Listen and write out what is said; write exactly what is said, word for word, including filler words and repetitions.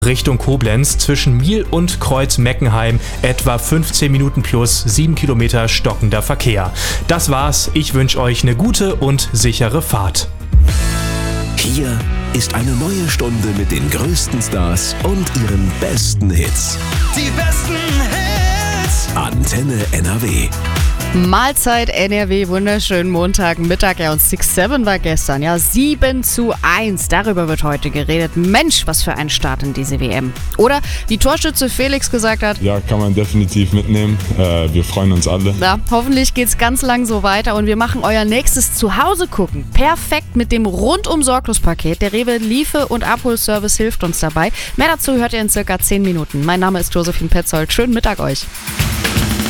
Richtung Koblenz zwischen Miel und Kreuz-Meckenheim etwa fünfzehn Minuten plus sieben Kilometer stockender Verkehr. Das war's. Ich wünsche euch eine gute und sichere Fahrt. Hier ist eine neue Stunde mit den größten Stars und ihren besten Hits. Die besten Hits. Antenne N R W. Mahlzeit N R W, wunderschönen Montagmittag. Ja, und sechs sieben war gestern, ja, sieben zu eins. Darüber wird heute geredet. Mensch, was für ein Start in diese W M. Oder wie Torschütze Felix gesagt hat. Ja, kann man definitiv mitnehmen. Äh, wir freuen uns alle. Ja, hoffentlich geht's ganz lang so weiter und wir machen euer nächstes Zuhause gucken. Perfekt mit dem Rundum-Sorglos-Paket. Der Rewe Liefe- und Abholservice hilft uns dabei. Mehr dazu hört ihr in circa zehn Minuten. Mein Name ist Josephine Petzold. Schönen Mittag euch.